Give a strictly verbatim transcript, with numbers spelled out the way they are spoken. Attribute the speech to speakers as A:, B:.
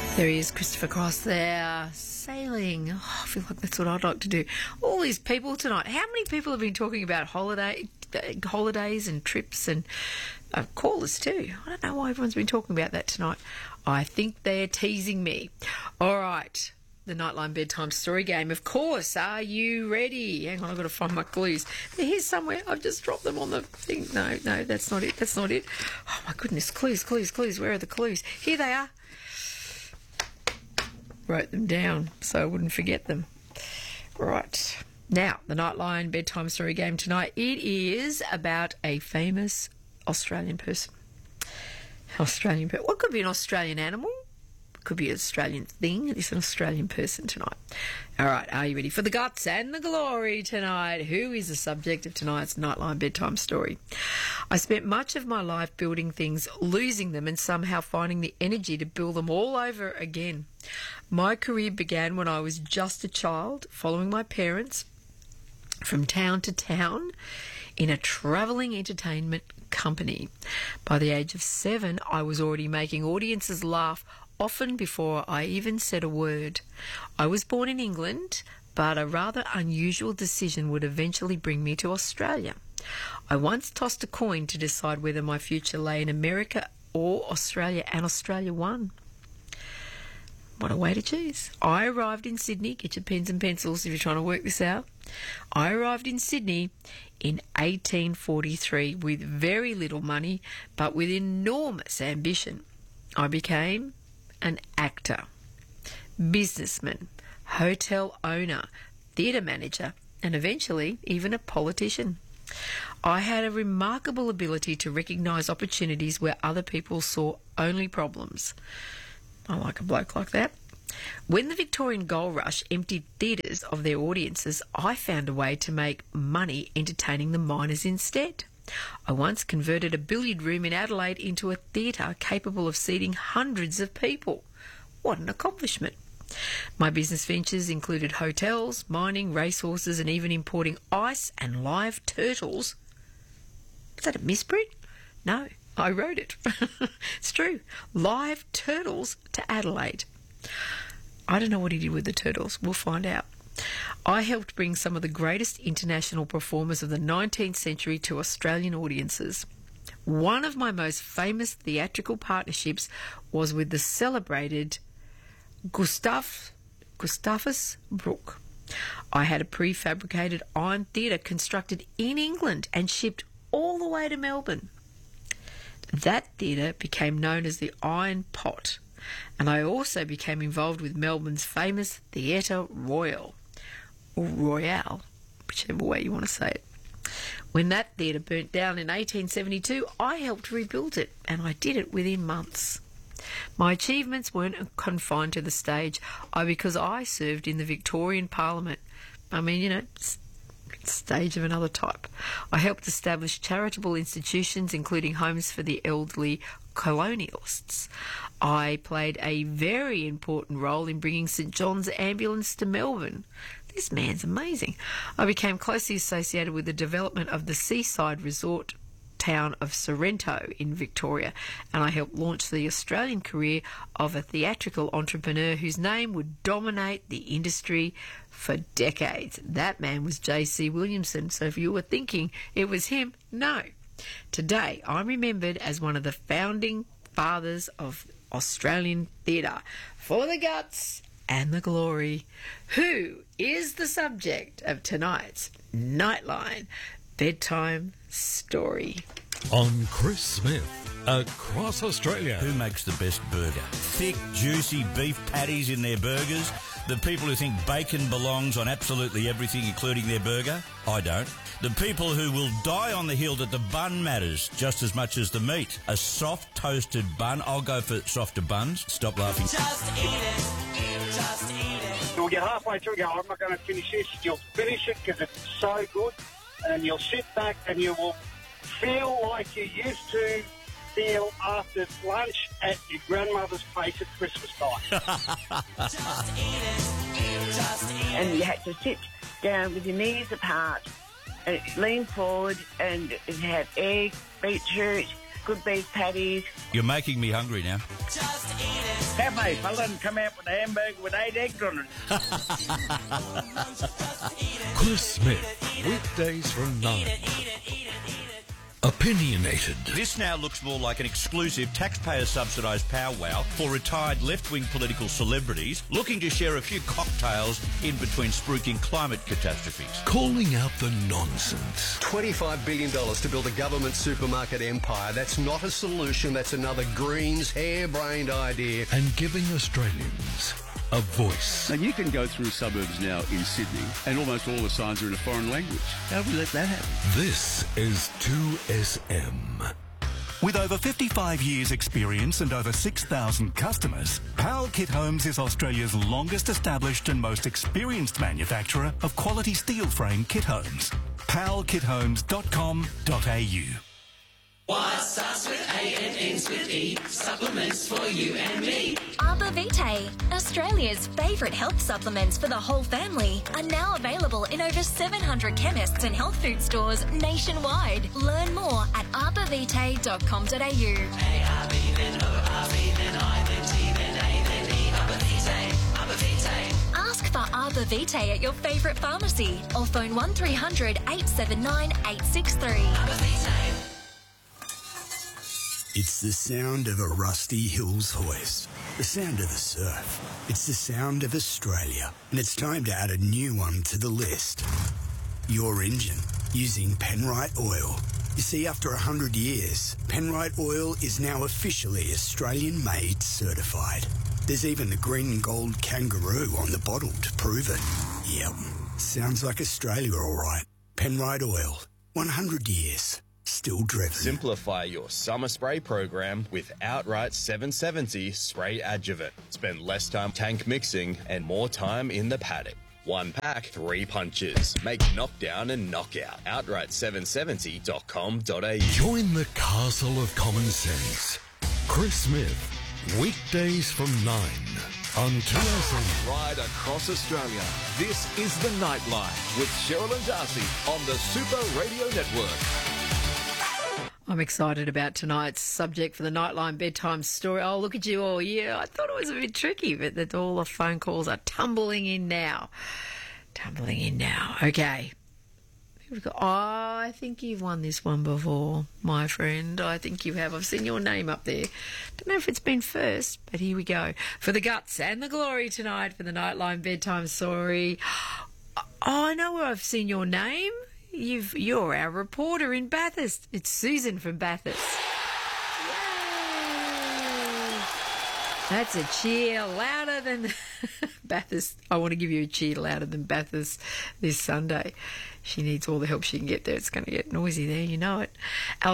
A: There he is, Christopher Cross there, sailing. Oh, I feel like that's what I'd like to do. All these people tonight. How many people have been talking about holiday, uh, holidays and trips and uh, callers too? I don't know why everyone's been talking about that tonight. I think they're teasing me. All right, the Nightline Bedtime Story Game. Of course, are you ready? Hang on, I've got to find my clues. They're here somewhere. I've just dropped them on the thing. No, no, that's not it. That's not it. Oh, my goodness. Clues, clues, clues. Where are the clues? Here they are. Wrote them down so I wouldn't forget them. Right. Now, the Nightline Bedtime Story Game tonight. It is about a famous Australian person. Australian person. What could be an Australian animal? Could be an Australian thing. It's an Australian person tonight. All right, are you ready for the guts and the glory tonight? Who is the subject of tonight's Nightline Bedtime Story? I spent much of my life building things, losing them, and somehow finding the energy to build them all over again. My career began when I was just a child, following my parents from town to town in a travelling entertainment company. By the age of seven, I was already making audiences laugh, often before I even said a word. I was born in England, but a rather unusual decision would eventually bring me to Australia. I once tossed a coin to decide whether my future lay in America or Australia, and Australia won. What a way to choose. I arrived in Sydney. Get your pens and pencils if you're trying to work this out. I arrived in Sydney in eighteen forty-three with very little money, but with enormous ambition. I became an actor, businessman, hotel owner, theatre manager, and eventually even a politician. I had a remarkable ability to recognise opportunities where other people saw only problems. I like a bloke like that. When the Victorian gold rush emptied theatres of their audiences, I found a way to make money entertaining the miners instead. I once converted a billiard room in Adelaide into a theatre capable of seating hundreds of people. What an accomplishment. My business ventures included hotels, mining, racehorses, and even importing ice and live turtles. Is that a misprint? No, I wrote it. It's true. Live turtles to Adelaide. I don't know what he did with the turtles. We'll find out. I helped bring some of the greatest international performers of the nineteenth century to Australian audiences. One of my most famous theatrical partnerships was with the celebrated Gustav, Gustavus Brooke. I had a prefabricated iron theatre constructed in England and shipped all the way to Melbourne. That theatre became known as the Iron Pot, and I also became involved with Melbourne's famous Theatre Royal, or Royale, whichever way you want to say it. When that theatre burnt down in eighteen seventy-two, I helped rebuild it, and I did it within months. My achievements weren't confined to the stage, I because I served in the Victorian Parliament. I mean, you know, stage of another type. I helped establish charitable institutions, including homes for the elderly colonialists. I played a very important role in bringing St John's Ambulance to Melbourne. This man's amazing. I became closely associated with the development of the seaside resort town of Sorrento in Victoria, and I helped launch the Australian career of a theatrical entrepreneur whose name would dominate the industry for decades. That man was J C Williamson, so if you were thinking it was him, no. Today, I'm remembered as one of the founding fathers of Australian theatre. For the guts and the glory, who is the subject of tonight's Nightline Bedtime Story?
B: On Chris Smith, across Australia.
C: Who makes the best burger? Thick, juicy beef patties in their burgers. The people who think bacon belongs on absolutely everything, including their burger. I don't. The people who will die on the hill that the bun matters just as much as the meat. A soft toasted bun. I'll go for softer buns. Stop laughing.
D: Just eat it. Just eat it.
E: You'll get halfway through and go, I'm not going to finish this. You'll finish it because it's so good. And you'll sit back and you will feel like you used to feel after lunch at your grandmother's place at Christmas time.
D: Just eat it. Just eat it.
F: And you had to sit down with your knees apart and lean forward and have egg, beetroot, good beef patties.
C: You're making me hungry now.
D: Just eat it.
G: cafe fella and come out with a hamburger with eight eggs on it.
B: Chris Smith, weekdays from nine. Opinionated.
C: This now looks more like an exclusive taxpayer-subsidised powwow for retired left-wing political celebrities looking to share a few cocktails in between spruiking climate catastrophes.
B: Calling out the nonsense.
H: twenty-five billion dollars to build a government supermarket empire. That's not a solution. That's another Greens harebrained idea.
B: And giving Australians a voice.
I: Now, you can go through suburbs now in Sydney and almost all the signs are in a foreign language. How do we let that happen?
B: This is two S M.
J: With over fifty-five years experience and over six thousand customers, Powell Kit Homes is Australia's longest established and most experienced manufacturer of quality steel frame kit homes. powell kit homes dot com dot a u.
D: Y starts with A and ends with E. Supplements for you and me.
K: Arbor Vitae, Australia's favourite health supplements for the whole family, are now available in over seven hundred chemists and health food stores nationwide. Learn more at arbor vitae dot com dot a u.
D: A R B then O R B then I then T then A then E. Arbor Vitae. Arbor Vitae.
K: Ask for Arbor Vitae at your favourite pharmacy or phone one three hundred eight seven nine eight six three.
D: Arbor Vitae.
L: It's the sound of a rusty Hills hoist, the sound of the surf. It's the sound of Australia, and it's time to add a new one to the list. Your engine, using Penrite Oil. You see, after one hundred years, Penrite Oil is now officially Australian-made certified. There's even the green and gold kangaroo on the bottle to prove it. Yep, sounds like Australia all right. Penrite Oil, one hundred years. Still driven.
M: Simplify your summer spray program with Outright seven seventy Spray Adjuvant. Spend less time tank mixing and more time in the paddock. One pack, three punches. Make knockdown and knockout. outright seven seventy dot com dot a u.
B: Join the castle of common sense. Chris Smith, weekdays from nine on two S M.
N: Right across Australia, this is The Nightline with Cheryl and Darcy on the Super Radio Network.
A: I'm excited about tonight's subject for the Nightline bedtime story. Oh, look at you all. Yeah, I thought it was a bit tricky, but that all the phone calls are tumbling in now. Tumbling in now. Okay. Oh, I think you've won this one before, my friend. I think you have. I've seen your name up there. Don't know if it's been first, but here we go. For the guts and the glory tonight for the Nightline bedtime story. Oh, I know where I've seen your name. You've, you're our reporter in Bathurst. It's Susan from Bathurst. Yay! That's a cheer louder than Bathurst. I want to give you a cheer louder than Bathurst this Sunday. She needs all the help she can get there. It's going to get noisy there, you know it.